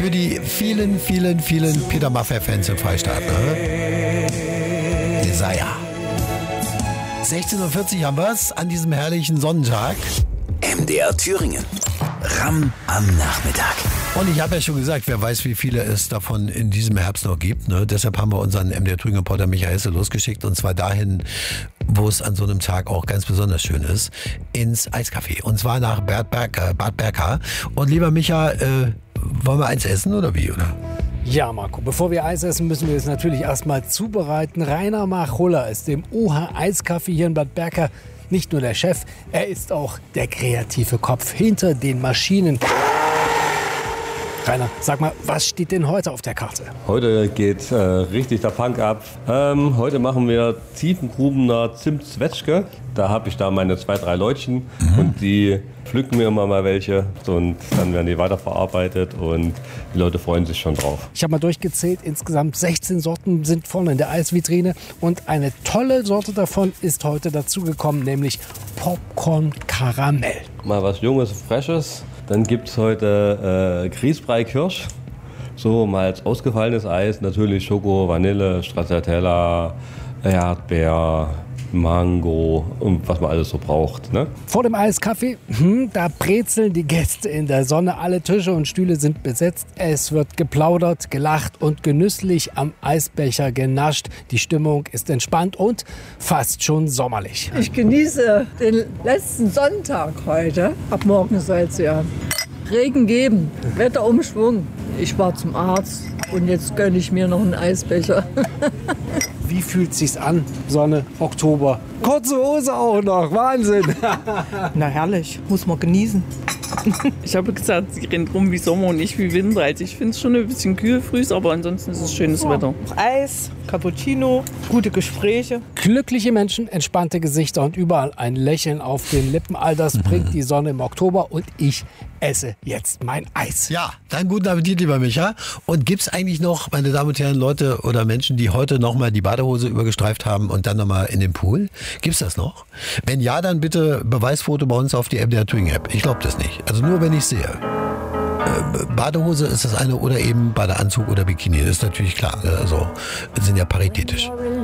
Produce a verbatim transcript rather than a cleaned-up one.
für die vielen, vielen, vielen Peter Maffay-Fans im Freistaat. Ne? Desire. sechzehn Uhr vierzig haben wir es an diesem herrlichen Sonnentag. M D R Thüringen. Ram am Nachmittag. Und ich habe ja schon gesagt, wer weiß, wie viele es davon in diesem Herbst noch gibt. Ne? Deshalb haben wir unseren M D R Thüringen Reporter Michael Hesse losgeschickt. Und zwar dahin, wo es an so einem Tag auch ganz besonders schön ist, ins Eiscafé. Und zwar nach Bad Berka. Bad Berka. Und lieber Micha, äh, wollen wir eins essen oder wie, oder? Ja, Marco, bevor wir Eis essen, müssen wir es natürlich erstmal zubereiten. Rainer Machulla ist im O H Eiscafé hier in Bad Berka nicht nur der Chef, er ist auch der kreative Kopf hinter den Maschinen. Rainer, sag mal, was steht denn heute auf der Karte? Heute geht äh, richtig der Funk ab. Ähm, heute machen wir Tiefengrubener Zimt-Zwetschge. Da habe ich da meine zwei, drei Leutchen mhm. und die pflücken mir immer mal welche und dann werden die weiterverarbeitet und die Leute freuen sich schon drauf. Ich habe mal durchgezählt, insgesamt sechzehn Sorten sind vorne in der Eisvitrine und eine tolle Sorte davon ist heute dazugekommen, nämlich Popcorn Karamell. Mal was Junges, Freshes. Dann gibt es heute äh, Grießbrei Kirsch, so mal als ausgefallenes Eis, natürlich Schoko, Vanille, Stracciatella, Erdbeer, Mango und was man alles so braucht. Ne? Vor dem Eiskaffee, hm, da brezeln die Gäste in der Sonne. Alle Tische und Stühle sind besetzt. Es wird geplaudert, gelacht und genüsslich am Eisbecher genascht. Die Stimmung ist entspannt und fast schon sommerlich. Ich genieße den letzten Sonntag heute. Ab morgen soll es ja Regen geben, Wetterumschwung. Ich war zum Arzt und jetzt gönne ich mir noch einen Eisbecher. Wie fühlt sich's an? Sonne, Oktober. Kurze Hose auch noch. Wahnsinn. Na herrlich, muss man genießen. Ich habe gesagt, sie rennt rum wie Sommer und nicht wie Winter. Also ich finde es schon ein bisschen kühl früh, aber ansonsten ist es schönes Wetter. Eis, Cappuccino, gute Gespräche. Glückliche Menschen, entspannte Gesichter und überall ein Lächeln auf den Lippen. All das bringt die Sonne im Oktober und ich esse jetzt mein Eis. Ja, dann guten Appetit, lieber Micha. Und gibt's eigentlich noch, meine Damen und Herren, Leute oder Menschen, die heute nochmal die Badehose übergestreift haben und dann nochmal in den Pool? Gibt's das noch? Wenn ja, dann bitte Beweisfoto bei uns auf die M D R Thüringen App. Ich glaube das nicht. Also nur, wenn ich sehe. Äh, Badehose ist das eine oder eben Badeanzug oder Bikini. Das ist natürlich klar. Also sind ja paritätisch.